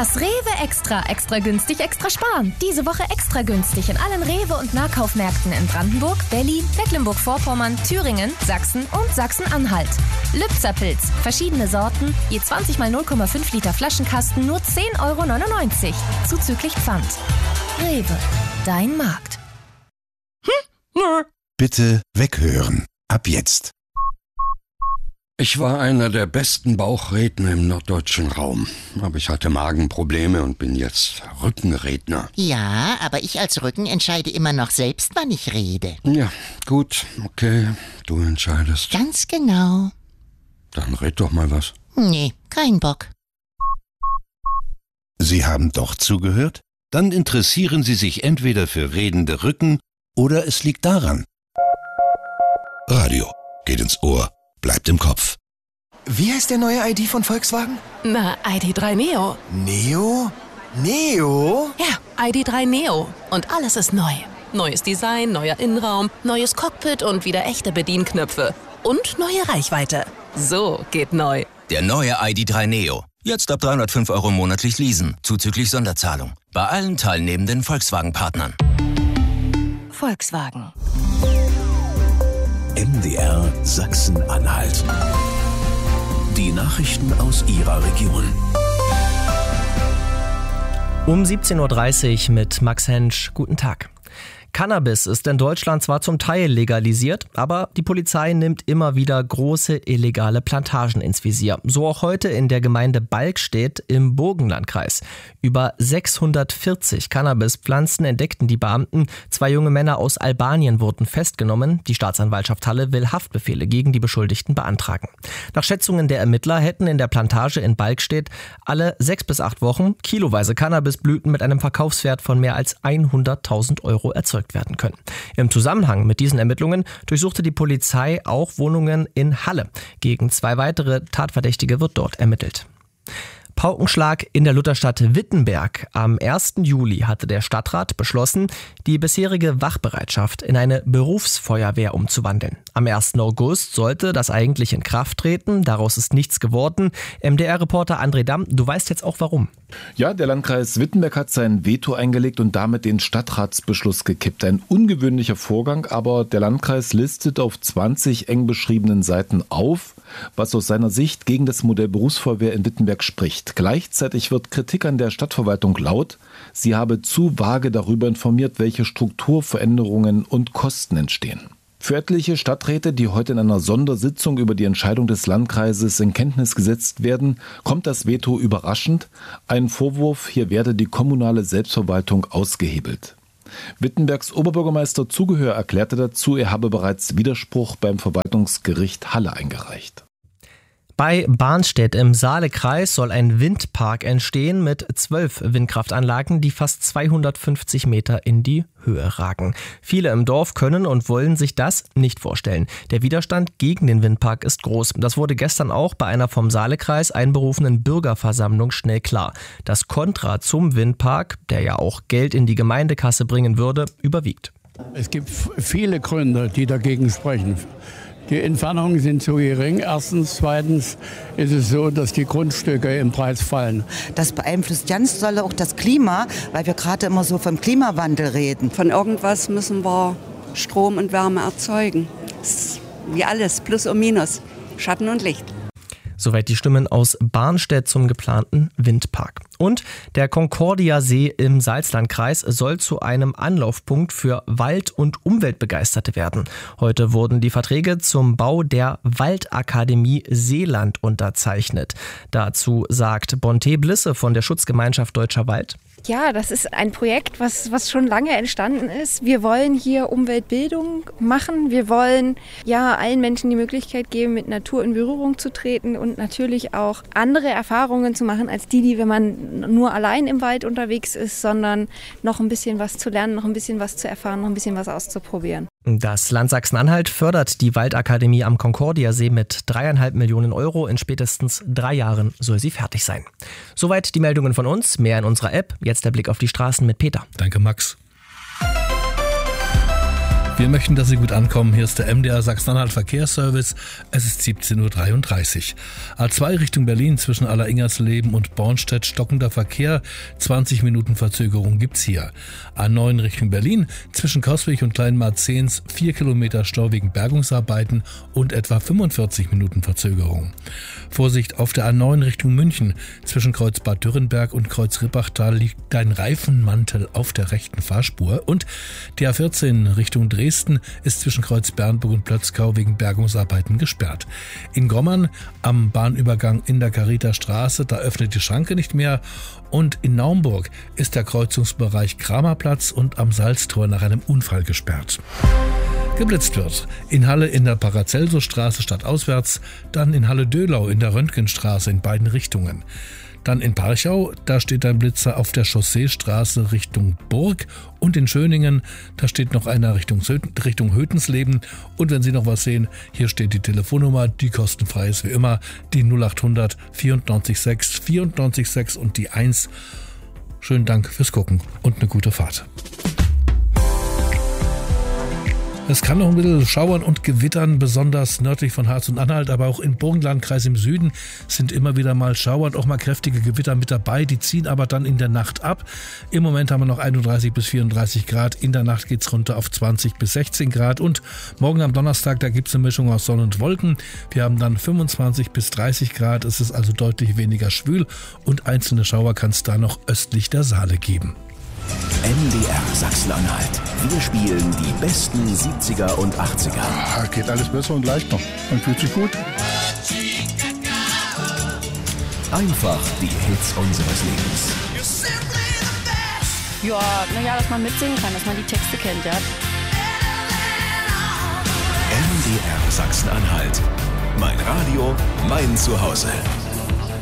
Das Rewe Extra. Extra günstig, extra sparen. Diese Woche extra günstig in allen Rewe- und Nahkaufmärkten in Brandenburg, Berlin, Mecklenburg-Vorpommern, Thüringen, Sachsen und Sachsen-Anhalt. Lübzer-Pilz. Verschiedene Sorten. Je 20 mal 0,5 Liter Flaschenkasten nur 10,99 €. Zuzüglich Pfand. Rewe. Dein Markt. Bitte weghören. Ab jetzt. Ich war einer der besten Bauchredner im norddeutschen Raum. Aber ich hatte Magenprobleme und bin jetzt Rückenredner. Ja, aber ich als Rücken entscheide immer noch selbst, wann ich rede. Ja, gut, okay, du entscheidest. Ganz genau. Dann red doch mal was. Nee, kein Bock. Sie haben doch zugehört? Dann interessieren Sie sich entweder für redende Rücken oder es liegt daran. Radio geht ins Ohr, bleibt im Kopf. Wie heißt der neue ID von Volkswagen? Na, ID.3 Neo. Neo? Neo? Ja, ID.3 Neo. Und alles ist neu. Neues Design, neuer Innenraum, neues Cockpit und wieder echte Bedienknöpfe. Und neue Reichweite. So geht neu. Der neue ID.3 Neo. Jetzt ab 305 € monatlich leasen, zuzüglich Sonderzahlung. Bei allen teilnehmenden Volkswagen-Partnern. Volkswagen. MDR Sachsen-Anhalt. Die Nachrichten aus Ihrer Region. Um 17.30 Uhr mit Max Hensch. Guten Tag. Cannabis ist in Deutschland zwar zum Teil legalisiert, aber die Polizei nimmt immer wieder große illegale Plantagen ins Visier. So auch heute in der Gemeinde Balkstedt im Burgenlandkreis. Über 640 Cannabispflanzen entdeckten die Beamten. 2 junge Männer aus Albanien wurden festgenommen. Die Staatsanwaltschaft Halle will Haftbefehle gegen die Beschuldigten beantragen. Nach Schätzungen der Ermittler hätten in der Plantage in Balkstedt alle 6 bis 8 Wochen kiloweise Cannabisblüten mit einem Verkaufswert von mehr als 100.000 € erzeugt werden können. Im Zusammenhang mit diesen Ermittlungen durchsuchte die Polizei auch Wohnungen in Halle. Gegen 2 weitere Tatverdächtige wird dort ermittelt. Paukenschlag in der Lutherstadt Wittenberg. Am 1. Juli hatte der Stadtrat beschlossen, die bisherige Wachbereitschaft in eine Berufsfeuerwehr umzuwandeln. Am 1. August sollte das eigentlich in Kraft treten. Daraus ist nichts geworden. MDR-Reporter André Damm, du weißt jetzt auch warum. Ja, der Landkreis Wittenberg hat sein Veto eingelegt und damit den Stadtratsbeschluss gekippt. Ein ungewöhnlicher Vorgang, aber der Landkreis listet auf 20 eng beschriebenen Seiten auf, was aus seiner Sicht gegen das Modell Berufsfeuerwehr in Wittenberg spricht. Gleichzeitig wird Kritik an der Stadtverwaltung laut. Sie habe zu vage darüber informiert, welche Strukturveränderungen und Kosten entstehen. Für etliche Stadträte, die heute in einer Sondersitzung über die Entscheidung des Landkreises in Kenntnis gesetzt werden, kommt das Veto überraschend. Ein Vorwurf, hier werde die kommunale Selbstverwaltung ausgehebelt. Wittenbergs Oberbürgermeister Zugehör erklärte dazu, er habe bereits Widerspruch beim Verwaltungsgericht Halle eingereicht. Bei Barnstedt im Saalekreis soll ein Windpark entstehen mit 12 Windkraftanlagen, die fast 250 Meter in die Höhe ragen. Viele im Dorf können und wollen sich das nicht vorstellen. Der Widerstand gegen den Windpark ist groß. Das wurde gestern auch bei einer vom Saalekreis einberufenen Bürgerversammlung schnell klar. Das Kontra zum Windpark, der ja auch Geld in die Gemeindekasse bringen würde, überwiegt. Es gibt viele Gründe, die dagegen sprechen. Die Entfernungen sind zu gering. Erstens. Zweitens ist es so, dass die Grundstücke im Preis fallen. Das beeinflusst ganz doll auch das Klima, weil wir gerade immer so vom Klimawandel reden. Von irgendwas müssen wir Strom und Wärme erzeugen. Das ist wie alles, Plus und Minus, Schatten und Licht. Soweit die Stimmen aus Barnstedt zum geplanten Windpark. Und der Concordia-See im Salzlandkreis soll zu einem Anlaufpunkt für Wald- und Umweltbegeisterte werden. Heute wurden die Verträge zum Bau der Waldakademie Seeland unterzeichnet. Dazu sagt Bonte Blisse von der Schutzgemeinschaft Deutscher Wald: Ja, das ist ein Projekt, was schon lange entstanden ist. Wir wollen hier Umweltbildung machen. Wir wollen ja allen Menschen die Möglichkeit geben, mit Natur in Berührung zu treten und natürlich auch andere Erfahrungen zu machen als die, wenn man nur allein im Wald unterwegs ist, sondern noch ein bisschen was zu lernen, noch ein bisschen was zu erfahren, noch ein bisschen was auszuprobieren. Das Land Sachsen-Anhalt fördert die Waldakademie am Concordia-See mit 3,5 Millionen €. In spätestens 3 Jahren soll sie fertig sein. Soweit die Meldungen von uns. Mehr in unserer App. Jetzt der Blick auf die Straßen mit Peter. Danke, Max. Wir möchten, dass Sie gut ankommen. Hier ist der MDR Sachsen-Anhalt Verkehrsservice. Es ist 17.33 Uhr. A2 Richtung Berlin zwischen Alleringersleben und Bornstedt stockender Verkehr. 20 Minuten Verzögerung gibt's hier. A9 Richtung Berlin zwischen Coswig und Kleinmarzehns 4 Kilometer Stau wegen Bergungsarbeiten und etwa 45 Minuten Verzögerung. Vorsicht auf der A9 Richtung München. Zwischen Kreuz Bad Dürrenberg und Kreuz Rippachtal liegt ein Reifenmantel auf der rechten Fahrspur. Und die A14 Richtung Dresden ist zwischen Kreuz Bernburg und Plötzkau wegen Bergungsarbeiten gesperrt. In Gommern am Bahnübergang in der Cariter Straße, da öffnet die Schranke nicht mehr. Und in Naumburg ist der Kreuzungsbereich Kramerplatz und am Salztor nach einem Unfall gesperrt. Geblitzt wird in Halle in der Paracelsusstraße stadtauswärts, dann in Halle-Döhlau in der Röntgenstraße in beiden Richtungen. Dann in Parchau, da steht ein Blitzer auf der Chausseestraße Richtung Burg, und in Schöningen, da steht noch einer Richtung Hötensleben. Und wenn Sie noch was sehen, hier steht die Telefonnummer, die kostenfrei ist wie immer, die 0800 94 6 94 6 und die 1. Schönen Dank fürs Gucken und eine gute Fahrt. Es kann noch ein bisschen schauern und gewittern, besonders nördlich von Harz und Anhalt, aber auch im Burgenlandkreis im Süden sind immer wieder mal Schauer und auch mal kräftige Gewitter mit dabei. Die ziehen aber dann in der Nacht ab. Im Moment haben wir noch 31 bis 34 Grad. In der Nacht geht's runter auf 20 bis 16 Grad. Und morgen am Donnerstag, da gibt's eine Mischung aus Sonne und Wolken. Wir haben dann 25 bis 30 Grad. Es ist also deutlich weniger schwül und einzelne Schauer kann es da noch östlich der Saale geben. MDR Sachsen-Anhalt. Wir spielen die besten 70er und 80er. Geht alles besser und leicht noch. Man fühlt sich gut. Einfach die Hits unseres Lebens. Ja, naja, dass man mitsingen kann, dass man die Texte kennt, ja. MDR Sachsen-Anhalt. Mein Radio, mein Zuhause.